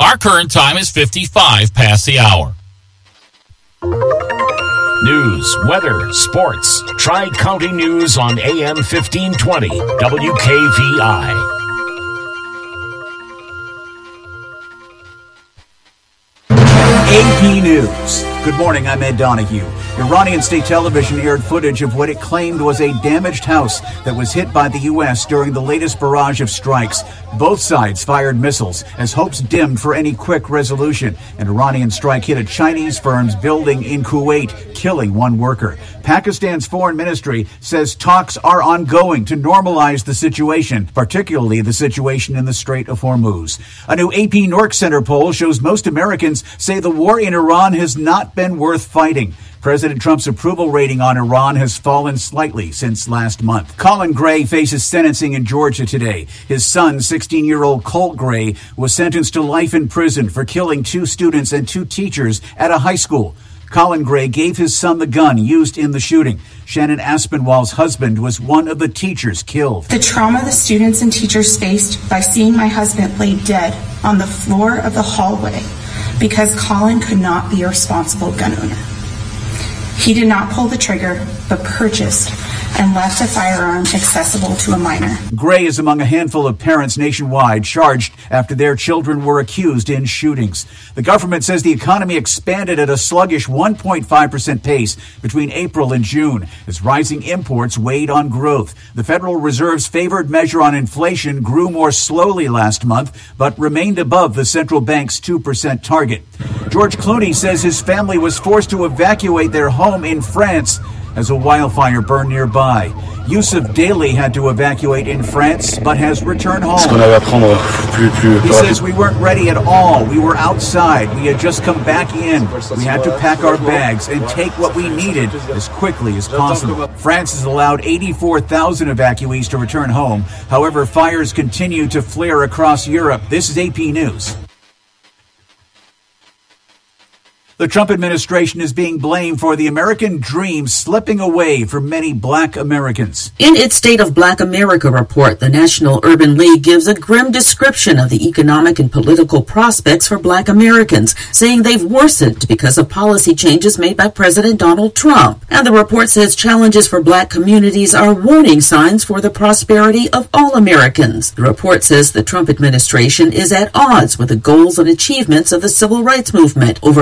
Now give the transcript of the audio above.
Our current time is 55 past the hour. News, weather, sports. Tri-County News on AM 1520, WKVI. AP News. Good morning, I'm Ed Donahue. Iranian state television aired footage of what it claimed was a damaged house that was hit by the U.S. during the latest barrage of strikes. Both sides fired missiles as hopes dimmed for any quick resolution. An Iranian strike hit a Chinese firm's building in Kuwait, killing one worker. Pakistan's foreign ministry says talks are ongoing to normalize the situation, particularly the situation in the Strait of Hormuz. A new AP Nork Center poll shows most Americans say the war in Iran has not been worth fighting. President Trump's approval rating on Iran has fallen slightly since last month. Colin Gray faces sentencing in Georgia today. His son, 16-year-old Colt Gray, was sentenced to life in prison for killing 2 students and 2 teachers at a high school. Colin Gray gave his son the gun used in the shooting. Shannon Aspinwall's husband was one of the teachers killed. The trauma the students and teachers faced by seeing my husband lay dead on the floor of the hallway because Colin could not be a responsible gun owner. He did not pull the trigger, but purchased and left a firearm accessible to a minor. Gray is among a handful of parents nationwide charged after their children were accused in shootings. The government says the economy expanded at a sluggish 1.5% pace between April and June as rising imports weighed on growth. The Federal Reserve's favored measure on inflation grew more slowly last month, but remained above the central bank's 2% target. George Clooney says his family was forced to evacuate their home in France as a wildfire burned nearby. Yusuf Daly had to evacuate in France, but has returned home. He says, we weren't ready at all. We were outside. We had just come back in. We had to pack our bags and take what we needed as quickly as possible. France has allowed 84,000 evacuees to return home. However, fires continue to flare across Europe. This is AP News. The Trump administration is being blamed for the American dream slipping away for many Black Americans. In its State of Black America report, the National Urban League gives a grim description of the economic and political prospects for Black Americans, saying they've worsened because of policy changes made by President Donald Trump. And the report says challenges for Black communities are warning signs for the prosperity of all Americans. The report says the Trump administration is at odds with the goals and achievements of the civil rights movement over